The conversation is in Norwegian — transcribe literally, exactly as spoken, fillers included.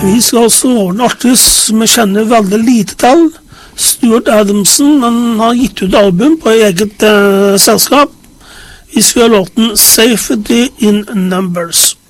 Vi skal altså over en artist som jeg kjenner veldig lite til. Stuart Adamson, han har gitt ut album på eget eh, selskap. Vi skal ha låten Safety in Numbers.